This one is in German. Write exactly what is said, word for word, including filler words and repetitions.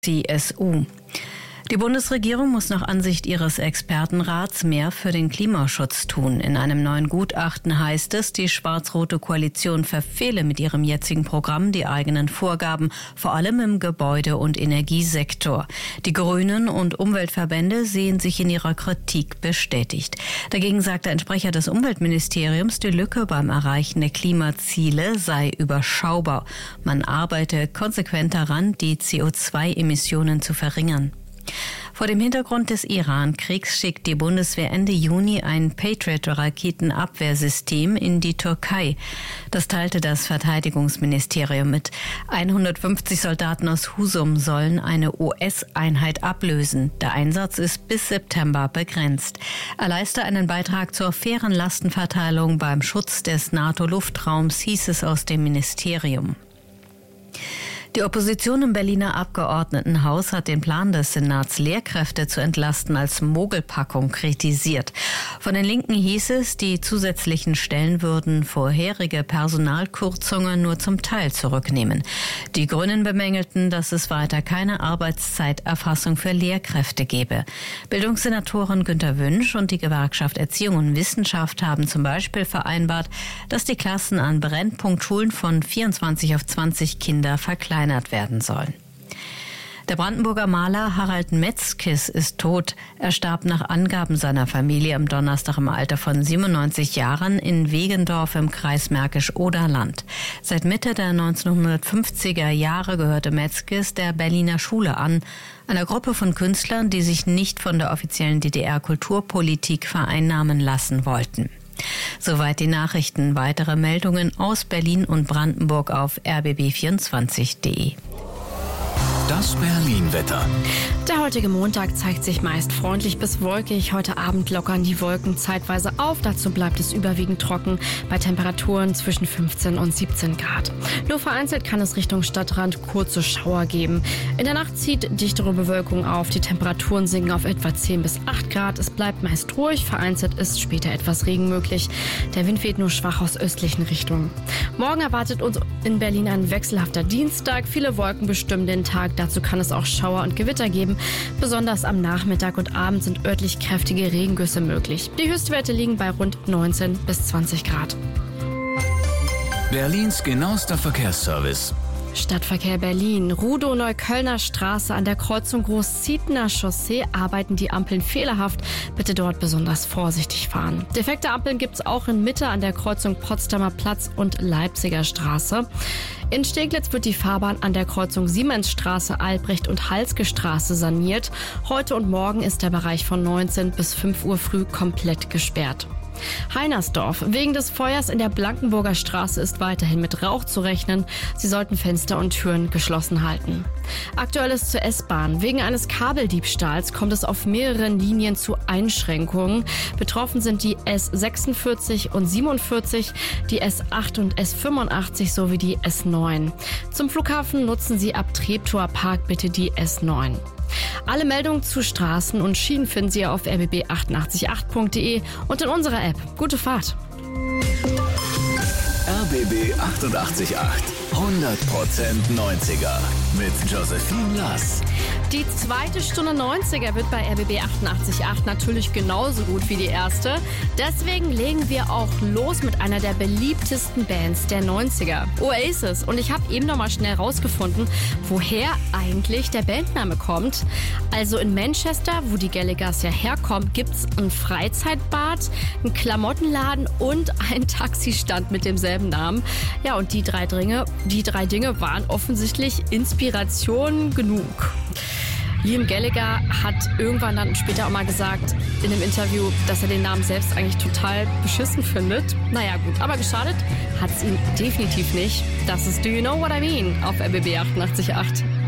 C S U. Die Bundesregierung muss nach Ansicht ihres Expertenrats mehr für den Klimaschutz tun. In einem neuen Gutachten heißt es, die schwarz-rote Koalition verfehle mit ihrem jetzigen Programm die eigenen Vorgaben, vor allem im Gebäude- und Energiesektor. Die Grünen und Umweltverbände sehen sich in ihrer Kritik bestätigt. Dagegen sagte ein Sprecher des Umweltministeriums, die Lücke beim Erreichen der Klimaziele sei überschaubar. Man arbeite konsequent daran, die C O zwei Emissionen zu verringern. Vor dem Hintergrund des Iran-Kriegs schickt die Bundeswehr Ende Juni ein Patriot-Raketenabwehrsystem in die Türkei. Das teilte das Verteidigungsministerium mit. hundertfünfzig Soldaten aus Husum sollen eine U S-Einheit ablösen. Der Einsatz ist bis September begrenzt. Er leiste einen Beitrag zur fairen Lastenverteilung beim Schutz des NATO-Luftraums, hieß es aus dem Ministerium. Die Opposition im Berliner Abgeordnetenhaus hat den Plan des Senats, Lehrkräfte zu entlasten, als Mogelpackung kritisiert. Von den Linken hieß es, die zusätzlichen Stellen würden vorherige Personalkürzungen nur zum Teil zurücknehmen. Die Grünen bemängelten, dass es weiter keine Arbeitszeiterfassung für Lehrkräfte gebe. Bildungssenatoren Günter Wünsch und die Gewerkschaft Erziehung und Wissenschaft haben zum Beispiel vereinbart, dass die Klassen an Brennpunktschulen von vierundzwanzig auf zwanzig Kinder verkleinert werden sollen. Der Brandenburger Maler Harald Metzkes ist tot. Er starb nach Angaben seiner Familie am Donnerstag im Alter von siebenundneunzig Jahren in Wegendorf im Kreis Märkisch-Oderland. Seit Mitte der neunzehnhundertfünfziger Jahre gehörte Metzkes der Berliner Schule an, einer Gruppe von Künstlern, die sich nicht von der offiziellen D D R-Kulturpolitik vereinnahmen lassen wollten. Soweit die Nachrichten. Weitere Meldungen aus Berlin und Brandenburg auf r b b vierundzwanzig punkt d e. Das Berlin-Wetter. Der heutige Montag zeigt sich meist freundlich bis wolkig. Heute Abend lockern die Wolken zeitweise auf. Dazu bleibt es überwiegend trocken bei Temperaturen zwischen fünfzehn und siebzehn Grad. Nur vereinzelt kann es Richtung Stadtrand kurze Schauer geben. In der Nacht zieht dichtere Bewölkung auf. Die Temperaturen sinken auf etwa zehn bis acht Grad. Es bleibt meist ruhig. Vereinzelt ist später etwas Regen möglich. Der Wind weht nur schwach aus östlichen Richtungen. Morgen erwartet uns in Berlin ein wechselhafter Dienstag. Viele Wolken bestimmen den Tag. Dazu kann es auch Schauer und Gewitter geben. Besonders am Nachmittag und Abend sind örtlich kräftige Regengüsse möglich. Die Höchstwerte liegen bei rund neunzehn bis zwanzig Grad. Berlins genauester Verkehrsservice. Stadtverkehr Berlin. Rudow-Neuköllner Straße an der Kreuzung Groß-Zietner Chaussee arbeiten die Ampeln fehlerhaft. Bitte dort besonders vorsichtig fahren. Defekte Ampeln gibt es auch in Mitte an der Kreuzung Potsdamer Platz und Leipziger Straße. In Steglitz wird die Fahrbahn an der Kreuzung Siemensstraße, Albrecht und Halske Straße saniert. Heute und morgen ist der Bereich von neunzehn bis fünf Uhr früh komplett gesperrt. Heinersdorf. Wegen des Feuers in der Blankenburger Straße ist weiterhin mit Rauch zu rechnen. Sie sollten Fenster und Türen geschlossen halten. Aktuelles zur S-Bahn. Wegen eines Kabeldiebstahls kommt es auf mehreren Linien zu Einschränkungen. Betroffen sind die S sechsundvierzig und siebenundvierzig, die S acht und S fünfundachtzig sowie die S neun. Zum Flughafen nutzen Sie ab Treptower Park bitte die S neun. Alle Meldungen zu Straßen und Schienen finden Sie auf r b b achtundachtzig punkt acht punkt d e und in unserer App. Gute Fahrt! R b B achtundachtzig Punkt acht. hundert Prozent neunziger mit Josephine Lass. Die zweite Stunde neunziger wird bei R B B achtundachtzig Punkt acht natürlich genauso gut wie die erste. Deswegen legen wir auch los mit einer der beliebtesten Bands der neunziger, Oasis. Und ich habe eben noch mal schnell rausgefunden, woher eigentlich der Bandname kommt. Also in Manchester, wo die Gallaghers ja herkommen, gibt es ein Freizeitbad, einen Klamottenladen und einen Taxistand mit demselben Namen. Ja, und die drei Dinge, die drei Dinge waren offensichtlich Inspiration genug. Liam Gallagher hat irgendwann dann später auch mal gesagt in einem Interview, dass er den Namen selbst eigentlich total beschissen findet. Naja gut, aber geschadet hat es ihm definitiv nicht. Das ist Do You Know What I Mean auf R B B achtundachtzig Punkt acht.